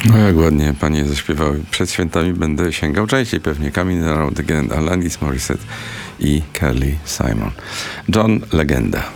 No jak ładnie panie zaśpiewały. Przed świętami będę sięgał częściej pewnie. Coming Around Again, Alanis Morissette i Carly Simon. John, legenda.